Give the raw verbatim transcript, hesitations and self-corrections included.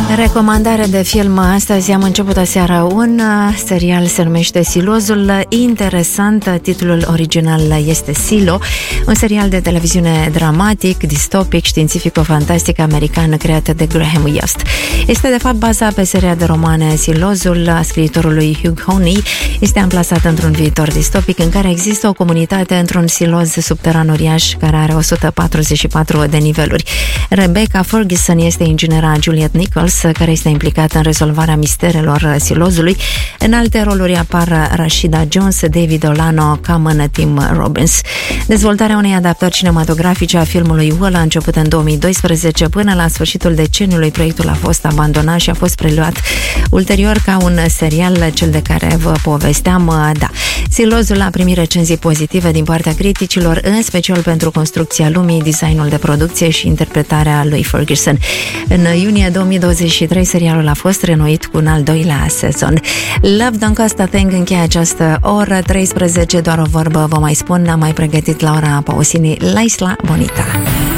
Recomandare de film astăzi. Am început aseară un serial, se numește Silozul. Interesant, titlul original este Silo, un serial de televiziune dramatic, distopic, științifico-fantastic american creat de Graham Yost. Este de fapt bazat pe seria de romane Silozul a scriitorului Hugh Howey. Este amplasat într-un viitor distopic în care există o comunitate într-un siloz subteran uriaș care are o sută patruzeci și patru de niveluri. Rebecca Ferguson este inginera Juliet Nichols, care este implicată în rezolvarea misterelor silozului. În alte roluri apar Rashida Jones, David Olano, Common, Tim Robbins. Dezvoltarea unei adaptări cinematografice a filmului Will a început în două mii doisprezece. Până la sfârșitul deceniului, proiectul a fost abandonat și a fost preluat ulterior ca un serial, cel de care vă povesteam. Da. Silozul a primit recenzii pozitive din partea criticilor, în special pentru construcția lumii, designul de producție și interpretarea lui Ferguson. În iunie două mii douăzeci și trei, serialul a fost renoit cu un al doilea sezon. Love Don't Cost a Thing încheie această oră treisprezece, doar o vorbă vă mai spun, am mai pregătit Laura Pausini, La Isla Bonita.